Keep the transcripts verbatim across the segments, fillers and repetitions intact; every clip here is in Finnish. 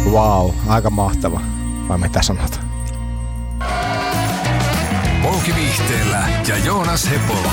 Wow, aika mahtava. Vai mitä sanot? Pouki Viihteellä ja Joonas Hepola.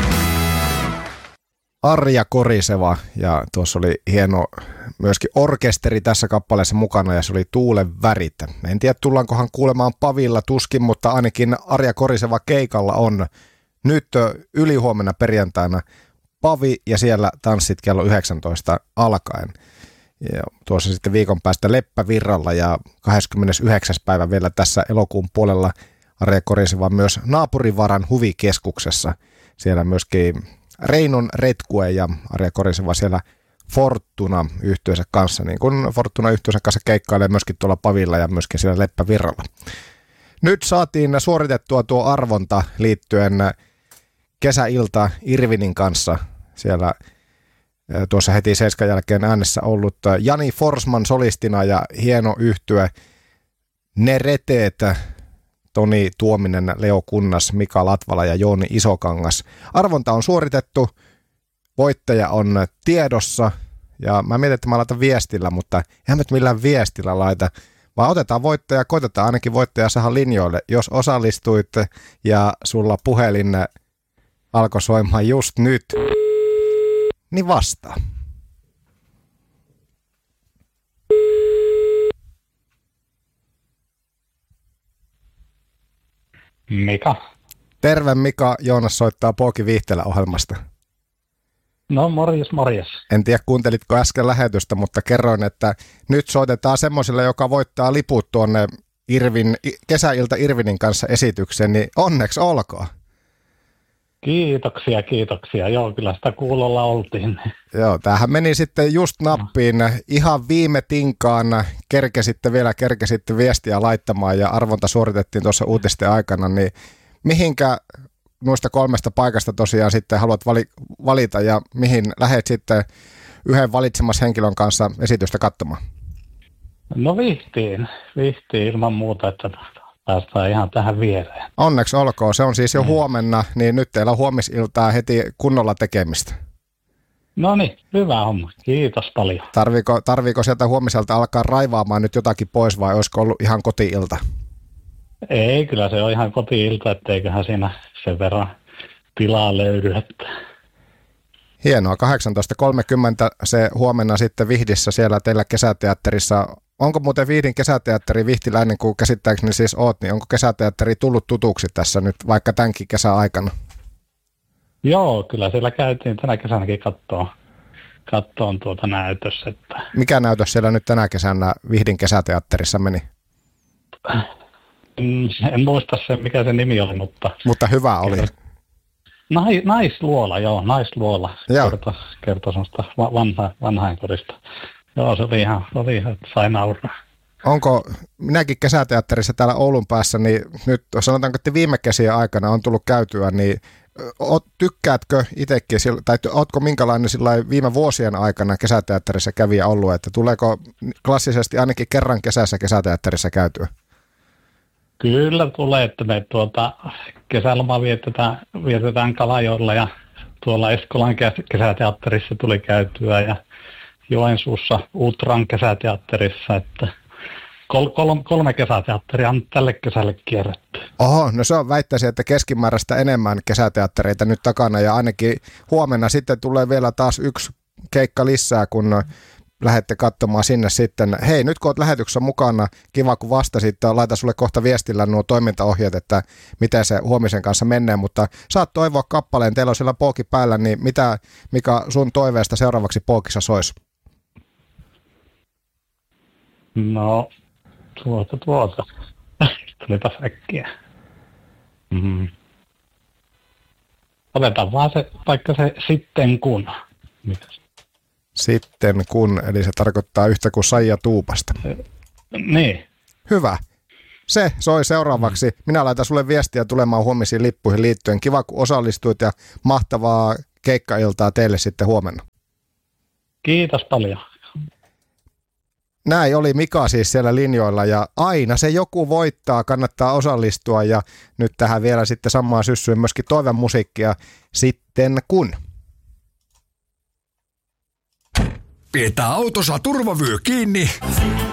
Arja Koriseva, ja tuossa oli hieno myöskin orkesteri tässä kappaleessa mukana, ja se oli Tuulen värit. En tiedä, tullaankohan kuulemaan Pavilla tuskin, mutta ainakin Arja Koriseva keikalla on nyt ylihuomenna perjantaina Pavi, ja siellä tanssit kello yhdeksäntoista alkaen. Ja tuossa sitten viikon päästä Leppävirralla, ja kahdeskymmenesyhdeksäs päivä vielä tässä elokuun puolella Arja Koriseva myös Naapurivaran huvikeskuksessa. Siellä myöskin Reinon Retkue ja Arja Koriseva siellä Fortuna-yhtiönsä kanssa, niin kuin Fortuna-yhtiönsä kanssa keikkailee myöskin tuolla Pavilla ja myöskin siellä Leppävirralla. Nyt saatiin suoritettua tuo arvonta liittyen kesäilta Irvinin kanssa. Siellä tuossa heti seiskan jälkeen äänessä ollut Jani Forsman solistina ja hieno yhtye Ne Reteet, Toni Tuominen, Leo Kunnas, Mika Latvala ja Jouni Isokangas. Arvonta on suoritettu, voittaja on tiedossa, ja mä mietin, että mä laitan viestillä, mutta eihän nyt millään viestillä laita, vaan otetaan voittaja, koitetaan ainakin voittaja saada linjoille. Jos osallistuit ja sulla puhelin alkoi soimaan just nyt, niin vastaa. Mika. Terve Mika, Joonas soittaa Pouki Viihteellä -ohjelmasta. No morjes, morjes. En tiedä kuuntelitko äsken lähetystä, mutta kerroin, että nyt soitetaan semmoiselle, joka voittaa liput tuonne Irvin, kesäilta Irvinin kanssa esitykseen, niin onneksi olkoon. Kiitoksia, kiitoksia. Joo, kyllä sitä kuulolla oltiin. Joo, tämähän meni sitten just nappiin. Ihan viime tinkaan kerkesitte vielä kerkesitte viestiä laittamaan ja arvonta suoritettiin tuossa uutisten aikana, niin mihinkä noista kolmesta paikasta tosiaan sitten haluat vali- valita ja mihin lähdet sitten yhden valitsemassa henkilön kanssa esitystä katsomaan? No Vihtiin, Vihtiin ilman muuta, että päästään ihan tähän viereen. Onneksi olkoon, se on siis jo mm. huomenna, niin nyt teillä on huomisiltaa heti kunnolla tekemistä. No niin, hyvä homma, kiitos paljon. Tarviiko, tarviiko sieltä huomiselta alkaa raivaamaan nyt jotakin pois vai olisiko ollut ihan koti-ilta? Ei, kyllä se on ihan koti-ilta, etteiköhän siinä sen verran tilaa löydy. Että... Hienoa, kahdeksantoista kolmekymmentä se huomenna sitten Vihdissä siellä teillä kesäteatterissa. Onko muuten Vihdin kesäteatteri vihtiläinen, kun käsittääkseni siis oot, niin onko kesäteatteri tullut tutuksi tässä nyt vaikka tämänkin kesän aikana? Joo, kyllä siellä käytiin tänä kesänäkin kattoon, kattoon tuota näytössä. Että... Mikä näytös siellä nyt tänä kesänä Vihdin kesäteatterissa meni? En muista sen, mikä se nimi oli, mutta... Mutta hyvä oli. Nais, naisluola, joo, naisluola. Joo. Kertoi kerto semmoista vanha, vanhainkodista. Joo, se oli ihan, se oli ihan, sai nauraa. Onko, minäkin kesäteatterissa täällä Oulun päässä, niin nyt sanotaanko, että viime kesien aikana on tullut käytyä, niin oot, tykkäätkö itsekin, tai ootko minkälainen viime vuosien aikana kesäteatterissa kävijä ollut, että tuleeko klassisesti ainakin kerran kesässä kesäteatterissa käytyä? Kyllä tulee, että me tuota, kesäloma vietetään, vietetään Kalajoella ja tuolla Eskolan kesäteatterissa tuli käytyä ja Joensuussa Utran kesäteatterissa, että kol, kol, kolme kesäteatteria on tälle kesälle kierretty. Oho, no se on väittäisin, että keskimääräistä enemmän kesäteattereita nyt takana ja ainakin huomenna sitten tulee vielä taas yksi keikka lisää, kun lähdette katsomaan sinne sitten. Hei, nyt kun olet lähetyksessä mukana, kiva kun vastasit, laita sulle kohta viestillä nuo toimintaohjeet, että miten se huomisen kanssa menee, mutta saat toivoa kappaleen, teillä on siellä Pouki päällä, niin mitä, mikä sun toiveesta seuraavaksi Poukissa sois? No, tuota, tuota. Tulipas äkkiä. Mm-hmm. Otetaan vaan se, vaikka se sitten kun. Mitäs? Sitten kun, eli se tarkoittaa yhtä kuin Saija Tuupasta. Niin. Hyvä. Se soi seuraavaksi. Minä laitan sulle viestiä tulemaan huomisiin lippuihin liittyen. Kiva, kun osallistuit ja mahtavaa keikkailtaa teille sitten huomenna. Kiitos paljon. Näin oli Mika siis siellä linjoilla ja aina se joku voittaa, kannattaa osallistua ja nyt tähän vielä sitten samaan syssyyn myöskin toivon musiikkia sitten kun. Pidetään autossa turvavyö kiinni